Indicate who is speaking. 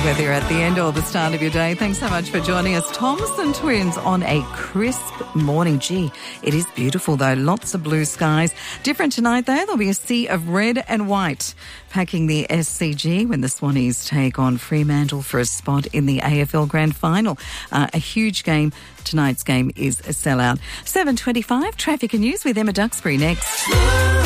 Speaker 1: Whether you're at the end or the start of your day, thanks so much for joining us. Thompson Twins on a crisp morning. Gee, it is beautiful though. Lots of blue skies. Different tonight though. There'll be a sea of red and white packing the SCG when the Swannies take on Fremantle for a spot in the AFL Grand Final. A huge game. Tonight's game is a sellout. 7:25, traffic and news with Emma Duxbury next.